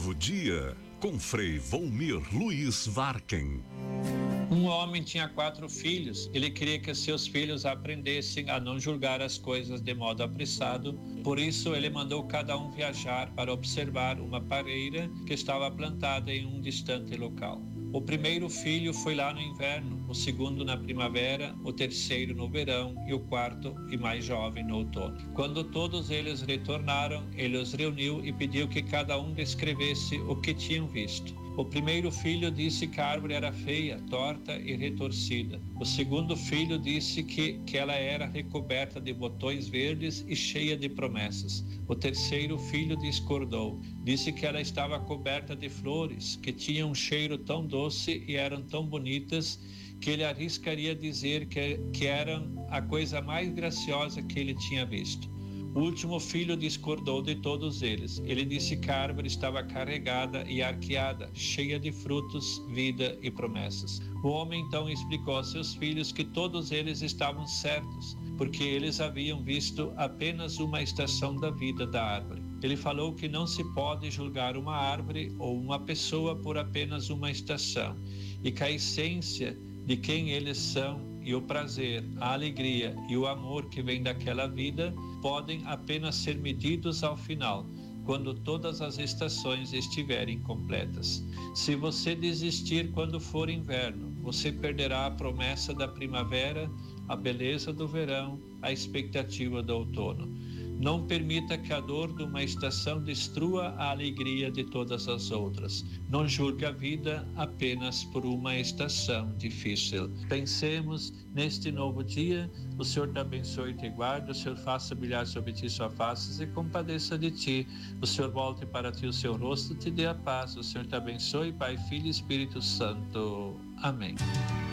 Novo dia, com Frei Volmir Luiz Varken. Um homem tinha 4 filhos. Ele queria que seus filhos aprendessem a não julgar as coisas de modo apressado. Por isso, ele mandou cada um viajar para observar uma pareira que estava plantada em um distante local. O primeiro filho foi lá no inverno, o segundo na primavera, o terceiro no verão e o quarto e mais jovem no outono. Quando todos eles retornaram, ele os reuniu e pediu que cada um descrevesse o que tinham visto. O primeiro filho disse que a árvore era feia, torta e retorcida. O segundo filho disse que ela era recoberta de botões verdes e cheia de promessas. O terceiro filho discordou. Disse que ela estava coberta de flores, que tinham um cheiro tão doce e eram tão bonitas que ele arriscaria dizer que eram a coisa mais graciosa que ele tinha visto. O último filho discordou de todos eles. Ele disse que a árvore estava carregada e arqueada, cheia de frutos, vida e promessas. O homem então explicou a seus filhos que todos eles estavam certos, porque eles haviam visto apenas uma estação da vida da árvore. Ele falou que não se pode julgar uma árvore ou uma pessoa por apenas uma estação, e que a essência de quem eles são e o prazer, a alegria e o amor que vem daquela vida podem apenas ser medidos ao final, quando todas as estações estiverem completas. Se você desistir quando for inverno, você perderá a promessa da primavera, a beleza do verão, a expectativa do outono. Não permita que a dor de uma estação destrua a alegria de todas as outras. Não julgue a vida apenas por uma estação difícil. Pensemos neste novo dia. O Senhor te abençoe e te guarde. O Senhor faça brilhar sobre ti sua face e compadeça de ti. O Senhor volte para ti o seu rosto e te dê a paz. O Senhor te abençoe, Pai, Filho e Espírito Santo. Amém.